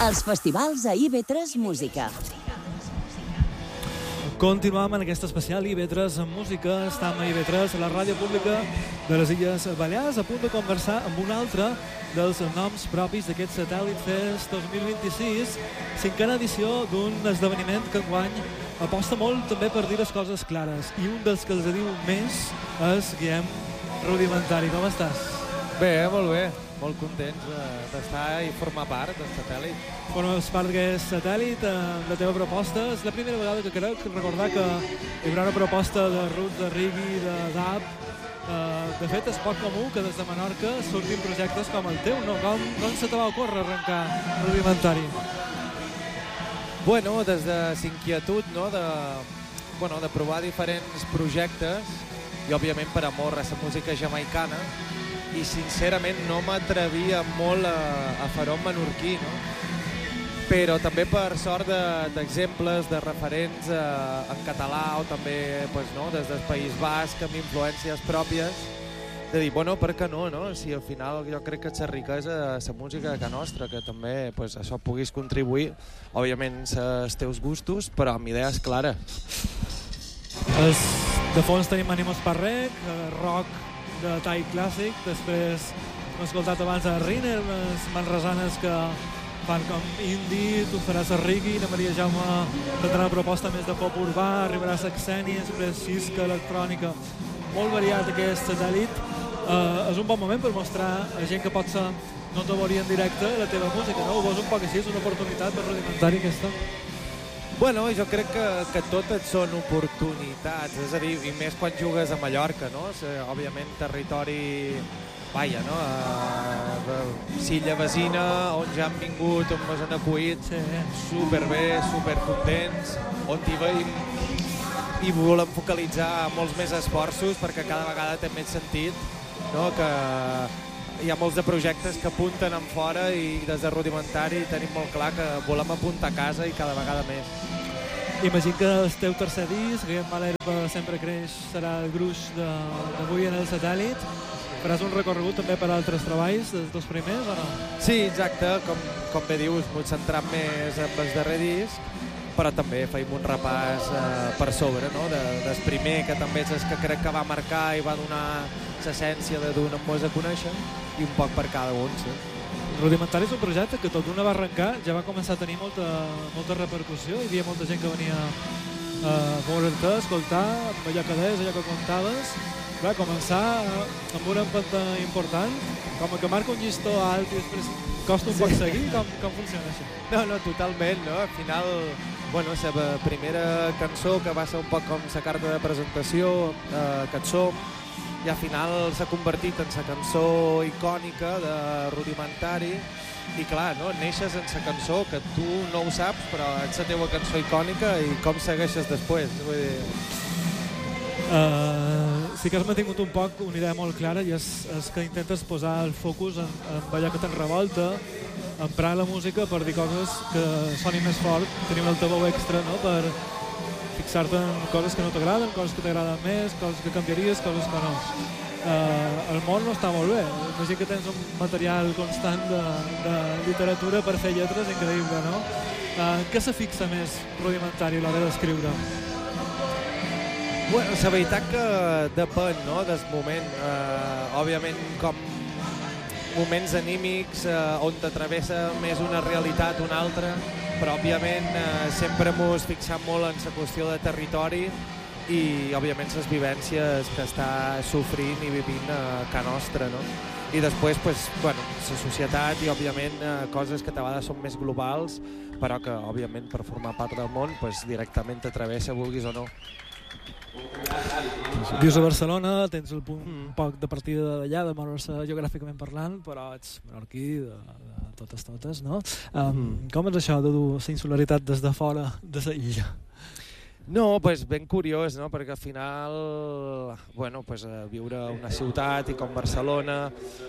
Els festivals a IB3 Música. Continuem en aquest especial IB3 en música. Estem a IB3, a la ràdio pública de les Illes Balears, a punt de conversar amb un altre dels noms propis d'aquest Satèl·lit Fest 2026, cinquena edició d'un esdeveniment que enguany aposta molt també per dir les coses clares. I un dels que els diu més és Guillem Rudimentari. Com estàs? Bé, molt bé. Molt contents d'estar i formar part del Satèl·lit. Formes part d'aquest Satèl·lit, la teva proposta. És la primera vegada que crec recordar que hi haurà una proposta de Ruth, de Rigui, de Dab. De fet, és poc comú que des de Menorca surtin projectes com el teu, no? Com se te va ocórrer arrencar Rudimentari? Bueno, des de l'inquietud, no?, de provar diferents projectes i, òbviament, per amor a la música jamaicana, i sincerament no m'atrevia molt a fer-ho en menorquí, no? Però també per sort d'exemples, de referents en català o també des del País Basc amb influències pròpies, de dir, bueno, per què no? Si al final jo crec que és la riquesa de la música que nostra, que també això puguis contribuir, òbviament els teus gustos, però amb idees clares. De fons tenim Animos Parrec, rock de tall clàssic, després hem escoltat abans a Riner, unes manresanes que fan com indie, tu faràs a Rigui, la Maria Jaume tindrà una proposta més de pop urbà, arribarà a Saxènia, després xisca, electrònica, molt variat aquest Satèl·lit. És un bon moment per mostrar a gent que potser no te veuria en directe la teva música, no? Ho veus un poc així, és una oportunitat per Rudimentari aquesta? Bueno, jo crec que totes són oportunitats, és a dir, i més quan jugues a Mallorca, no? Òbviament, territori, Silla Vecina, on ja han vingut, on ens han acollit, superbé, supercontents, on hi veiem i volem focalitzar molts més esforços perquè cada vegada té més sentit, no? Que hi ha molts de projectes que apunten en fora i des de Rudimentari tenim molt clar que volem apuntar a casa i cada vegada més. Imagino que el teu tercer disc, Guillem Malherbe sempre creix, serà el gruix d'avui en el Satèl·lit. Faràs un recorregut també per altres treballs, dels dos primers, o no? Sí, exacte, com bé dius, m'ho he centrat més en el darrer disc, però també feim un repàs per sobre, no? Del primer, que també és el que crec que va marcar i va donar l'essència de donar-nos a conèixer, i un poc per cada un, sí. Rudimentari és un projecte que tot d'una va arrencar, ja va començar a tenir molta repercussió, hi havia molta gent que venia a veure'l-te, a escoltar, amb allò que deies, allò que contaves. Va començar amb una empenta important, com que marca un llistó alt i després costa un poc seguir, com funciona això? No, totalment, no? Al final, la primera cançó que va ser un poc com la carta de presentació, que et som, i al final s'ha convertit en la cançó icònica de Rudimentari, i clar, no? Neixes en la cançó que tu no ho saps, però és la teva cançó icònica i com segueixes després, vull dir... Sí que has mantingut un poc una idea molt clara i és que intentes posar el focus en allò que te'n revolta, emprar la música per dir coses que sonin més fort, tenir un altaveu extra, no? Per fixar-te en coses que no t'agraden, coses que t'agraden més, coses que canviaries, coses que no. El món no està molt bé. Imagino que tens un material constant de literatura per fer lletres increïble, no? Què se fixa més Rudimentari a l'hora d'escriure? Bueno, la veritat que depèn, no?, del moment. Òbviament, com moments anímics on t'atravessa més una realitat o una altra, però òbviament sempre mos fixam molt en la qüestió de territori i òbviament les vivències que està sofrint i vivint a casa nostra, no? I després, la societat i òbviament coses que a vegades són més globals, però que òbviament per formar part del món directament t'atravessa, vulguis o no. Vius a Barcelona, tens el punt un poc de partida d'allà, de moure-se geogràficament parlant, però ets menorquí de totes, no? Com és això de dur la insularitat des de fora de la illa? No, ben curiós, no? Perquè al final, viure a una ciutat i com Barcelona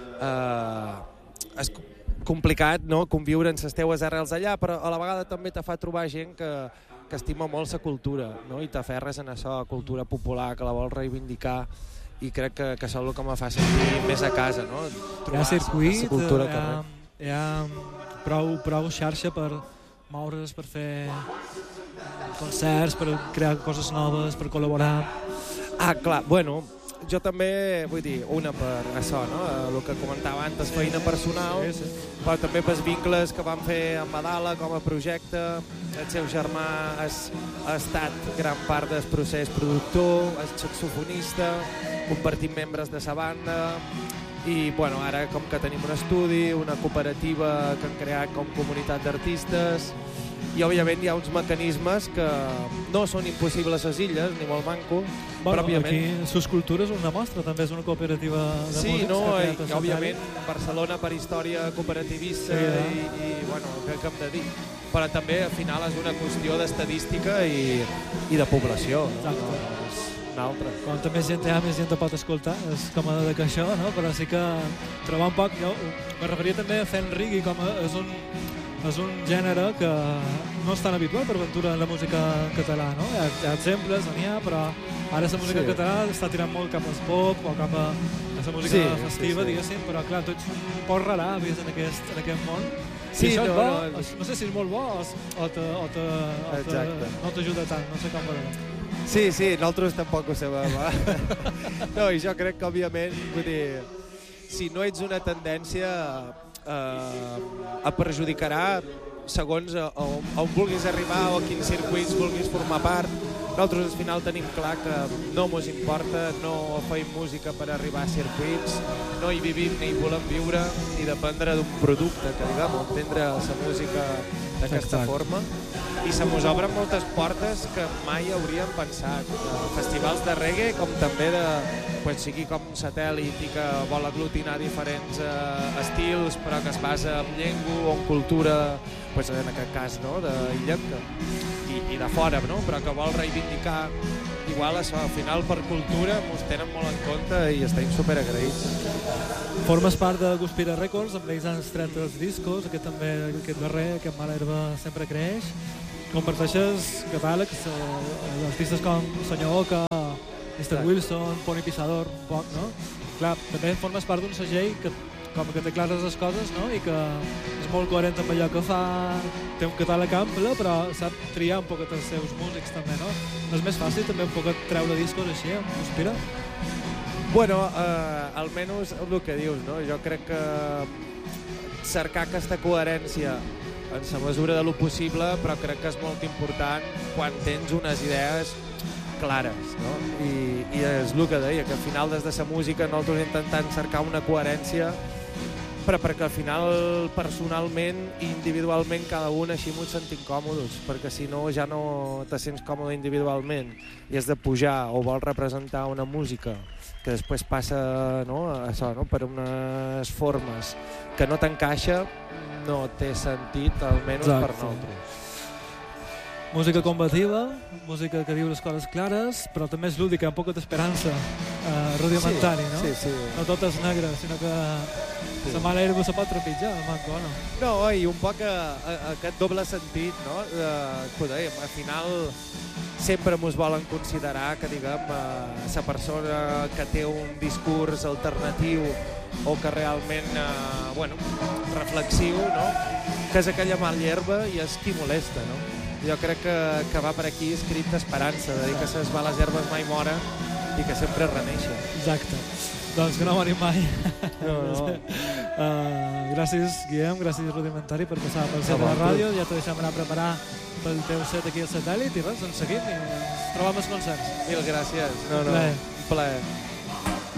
és complicat, no?, conviure en les teues arrels allà, però a la vegada també te fa trobar gent que estima molt la cultura, no? I t'aferres en això, cultura popular, que la vol reivindicar, i crec que això és el que me fa sentir més a casa, no? Trobar hi ha circuit, la cultura hi ha prou xarxa per moure's, per fer concerts, per crear coses noves, per col·laborar. Clar, bueno, jo també, vull dir, una per això, no? El que comentava antes, feina personal, sí. però també pels vincles que van fer amb Madala com a projecte. El seu germà ha estat gran part del procés productor, és saxofonista, compartim membres de sa banda, i bueno, ara com que tenim un estudi, una cooperativa que han creat com comunitat d'artistes, i òbviament hi ha uns mecanismes que no són impossibles a les illes, ni molt manco, però òbviament... Aquí Suscultura és una mostra, també és una cooperativa de músics. Sí, no, i òbviament Barcelona per història cooperativista i bueno, què hem de dir? Però també al final és una qüestió d'estadística i de població, no? Exacte. No és una altra. Quan més gent hi ha, més gent te pot escoltar, és com a de que això, no? Però sí que trobar un poc... Jo me referia també a fent reggae, com és un gènere que no és tan habitual per Ventura en la música català, no? Hi ha exemples, n'hi ha, però ara la música catalana està tirant molt cap al pop o cap a la música festiva, diguéssim, però clar, tu ets un poc rarà, vist, en aquest món. Sí, això no, bo, no sé si és molt bo o no t'ajuda tant, no sé com veure. Sí, nosaltres tampoc ho sabem. No, i jo crec que, òbviament, vull dir, si no ets una tendència, et perjudicarà segons on vulguis arribar o a quins circuits vulguis formar part. Nosaltres al final tenim clar que no mos importa, no feim música per arribar a circuits, no hi vivim ni hi volem viure, ni dependre d'un producte, que diguem, entendre la música d'aquesta forma. I se mos obren moltes portes que mai hauríem pensat. Festivals de reggae, com també sigui com un satèl·lit i que vol aglutinar diferents estils, però que es basa en llengua o en cultura, en aquest cas, d'illenca i de fora, però que vol reivindicar igual això. Al final, per cultura, mos tenen molt en compte i estem superagraïts. Formes part de Guspira Records, amb ells han tret els discos, aquest darrer, aquest Mala Herba sempre creix. Comparteixes catàlegs d'artistes com Senyor Oca, Mr. Wilson, Pony Pisador, un poc, no? Clar, també formes part d'un segell que com que té clares les coses, no? I que és molt coherent amb allò que fa, té un catàleg ample, però sap triar un poquet els seus músics també, no? No és més fàcil també un poquet treure discos així, Guspira? Bueno, almenys el que dius, no? Jo crec que cercar aquesta coherència en la mesura de lo possible, però crec que és molt important quan tens unes idees clares, no? I és el que deia, que al final des de la música nosaltres intentant cercar una coherència, però perquè al final personalment i individualment cada un així m'ho sentim còmodes, perquè si no ja no te sents còmode individualment i has de pujar o vols representar una música que després passa per unes formes que no t'encaixa, no té sentit, almenys per nosaltres. Música combativa, música que diu les coses clares, però també és lúdica, un poc d'esperança rudimentari, no? Sí. No tot és negre, sinó que la mala herba se pot trepitjar, manco, no? No, i un poc aquest doble sentit, no? Al final sempre ens volen considerar que, diguem, la persona que té un discurs alternatiu o que realment, reflexiu, no? Que és aquella mala herba i és qui molesta, no? Jo crec que va per aquí escrit d'esperança, de dir que les males herbes mai moren i que sempre reneixen. Exacte. Doncs que no morim mai. No. Gràcies, Guillem, gràcies Rudimentari per passar pel set de la ràdio. Ja te deixem anar a preparar pel teu set aquí al satèl·lit i res, ens seguim i ens trobem als concerts. Mil gràcies. Un plaer.